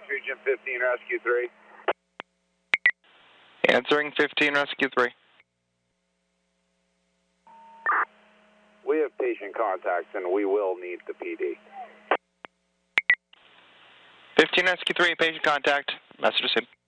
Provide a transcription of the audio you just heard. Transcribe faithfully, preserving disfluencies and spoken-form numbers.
Region fifteen, Rescue three. Answering fifteen, Rescue three. We have patient contacts and we will need the P D. fifteen, Rescue three, patient contact. Message received.